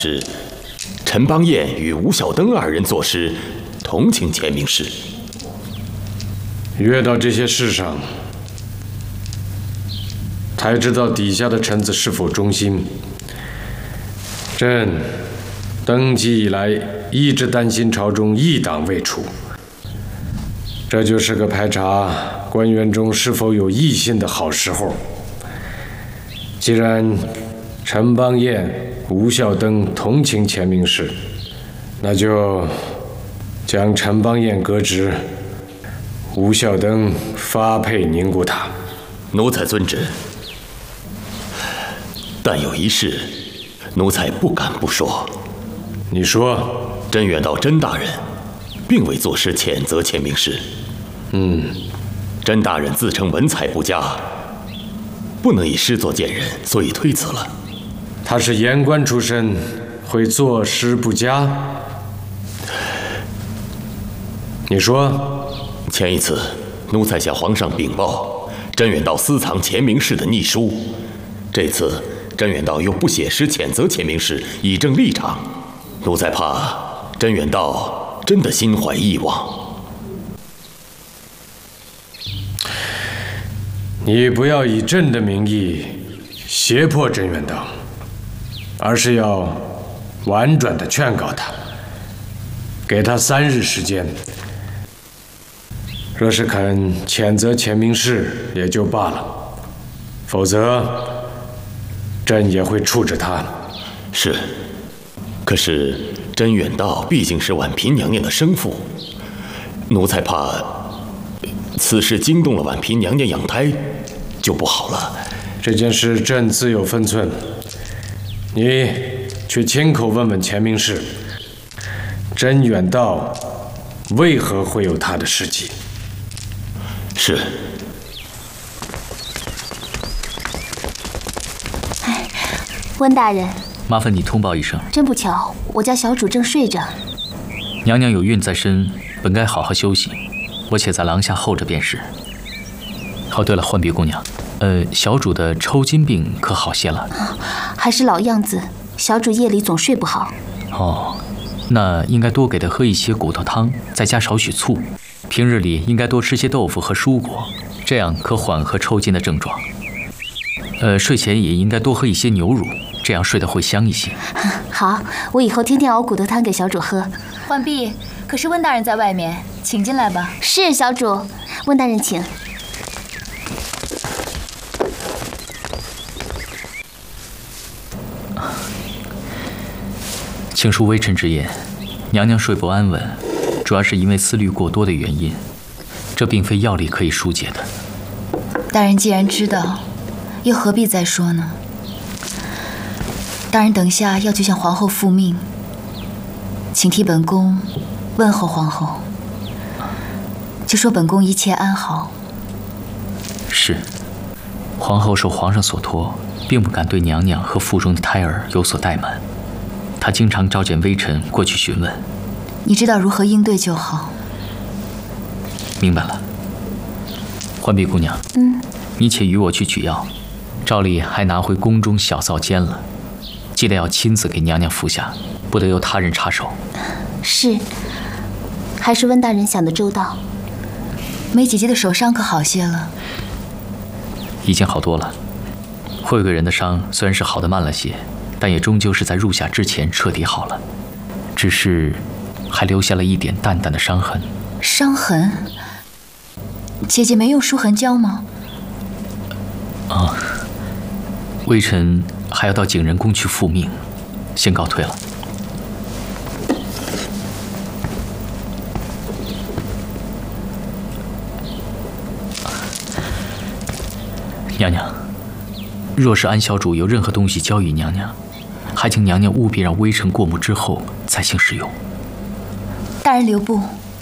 是陈邦彦与吴小登二人作诗，同情钱明氏。 阅到这些事上，才知道底下的臣子是否忠心。朕登基以来，一直担心朝中一党未除，这就是个排查官员中是否有异心的好时候。既然陈邦彦、吴孝登同情钱明氏，那就将陈邦彦革职，吴孝登发配宁国塔。 奴才遵旨。但有一事，奴才不敢不说。 你说。 甄远道甄大人，并未作诗谴责钱明氏。甄大人自称文采不佳，不能以诗作见人，所以推辞了。 他是言官出身，会作诗不佳？你说， 前一次奴才向皇上禀报，甄远道私藏钱明氏的逆书。这次甄远道又不写诗谴责钱明氏，以正立场。奴才怕甄远道真的心怀异妄。 你不要以朕的名义胁迫甄远道，而是要婉转地劝告他，给他3日时间。若是肯谴责钱明氏也就罢了，否则朕也会处置他。 是，可是甄远道毕竟是婉嫔娘娘的生父，奴才怕此事惊动了婉嫔娘娘养胎，就不好了。 这件事朕自有分寸，你去亲口问问钱明氏，甄远道为何会有他的事迹？ 是。 温大人， 麻烦你通报一声。 真不巧，我家小主正睡着。 娘娘有孕在身，本该好好休息，我且在廊下候着便是。哦，对了，浣碧姑娘，小主的抽筋病可好些了？ 还是老样子，小主夜里总睡不好。 哦，那应该多给她喝一些骨头汤，再加少许醋。平日里应该多吃些豆腐和蔬果，这样可缓和抽筋的症状。睡前也应该多喝一些牛乳，这样睡得会香一些。 好，我以后天天熬骨头汤给小主喝。 浣碧，可是温大人在外面，请进来吧。 是，小主。温大人请。 请恕微臣直言，娘娘睡不安稳，主要是因为思虑过多的原因，这并非药力可以疏解的。 大人既然知道，又何必再说呢？大人等下要去向皇后复命，请替本宫问候皇后，就说本宫一切安好。 是，皇后受皇上所托，并不敢对娘娘和腹中的胎儿有所怠慢。她经常召见微臣过去询问， 你知道如何应对就好。 明白了。浣碧姑娘，你且与我去取药，照例还拿回宫中小灶煎了，记得要亲自给娘娘服下，不得由他人插手。 是，还是温大人想得周到。 梅姐姐的手伤可好些了？ 已经好多了。慧贵人的伤虽然是好得慢了些，但也终究是在入夏之前彻底好了，只是还留下了一点淡淡的伤痕。 伤痕？姐姐没用舒痕胶吗？ 微臣还要到景仁宫去复命，先告退了。娘娘，若是安小主有任何东西交与娘娘，还请娘娘务必让微臣过目之后再行使用。 大人留步。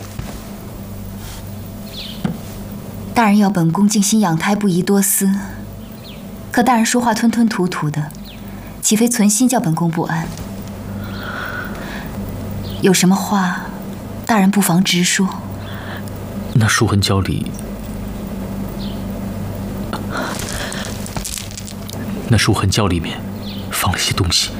大人要本宫静心养胎，不宜多思。可大人说话吞吞吐吐的，岂非存心叫本宫不安？有什么话，大人不妨直说。 那舒痕胶里，那舒痕胶里面放了些东西。